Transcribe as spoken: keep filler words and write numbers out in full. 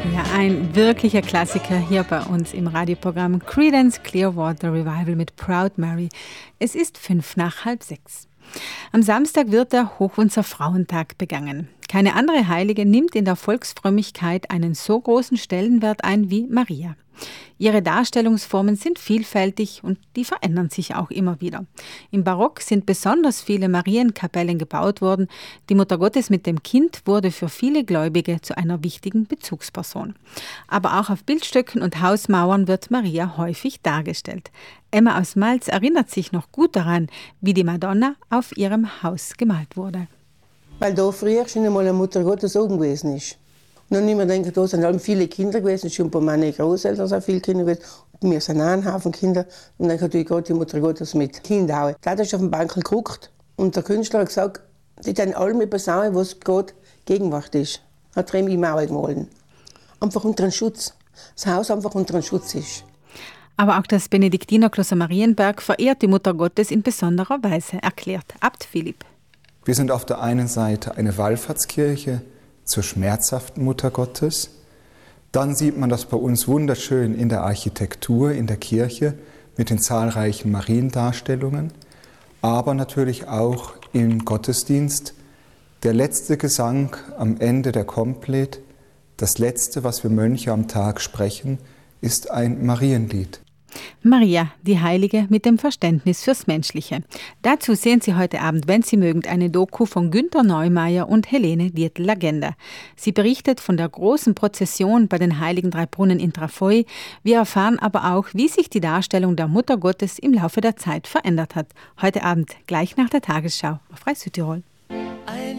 Ja, ein wirklicher Klassiker hier bei uns im Radioprogramm Creedence Clearwater Revival mit Proud Mary. Es ist fünf nach halb sechs. Am Samstag wird der Hochwunzer Frauentag begangen. Keine andere Heilige nimmt in der Volksfrömmigkeit einen so großen Stellenwert ein wie Maria. Ihre Darstellungsformen sind vielfältig und die verändern sich auch immer wieder. Im Barock sind besonders viele Marienkapellen gebaut worden. Die Mutter Gottes mit dem Kind wurde für viele Gläubige zu einer wichtigen Bezugsperson. Aber auch auf Bildstöcken und Hausmauern wird Maria häufig dargestellt. Emma aus Malz erinnert sich noch gut daran, wie die Madonna auf ihrem Haus gemalt wurde. Weil da früher schon einmal eine Mutter Gottes oben gewesen ist. Und dann immer denken, da sind viele Kinder gewesen, schon bei meinen Großeltern sind viele Kinder gewesen. Und wir sind auch ein Haufen Kinder. Und dann hat Gott die Mutter Gottes mit Kindern auch. Da hat er auf den Bank geguckt und der Künstler hat gesagt, die dann alle mit Besauen, was Gott Gegenwart ist. Hat er ihm die Mauer gemalt. Einfach unter einen Schutz. Das Haus einfach unter einen Schutz ist. Aber auch das Benediktinerkloster Marienberg verehrt die Mutter Gottes in besonderer Weise, erklärt Abt Philipp. Wir sind auf der einen Seite eine Wallfahrtskirche zur schmerzhaften Mutter Gottes. Dann sieht man das bei uns wunderschön in der Architektur, in der Kirche mit den zahlreichen Mariendarstellungen, aber natürlich auch im Gottesdienst. Der letzte Gesang am Ende der Komplett, das letzte, was wir Mönche am Tag sprechen, ist ein Marienlied. Maria, die Heilige mit dem Verständnis fürs Menschliche. Dazu sehen Sie heute Abend, wenn Sie mögen, eine Doku von Günter Neumeier und Helene Dietl-Lagender. Sie berichtet von der großen Prozession bei den Heiligen Drei Brunnen in Trafoi. Wir erfahren aber auch, wie sich die Darstellung der Mutter Gottes im Laufe der Zeit verändert hat. Heute Abend, gleich nach der Tagesschau auf Frei Südtirol.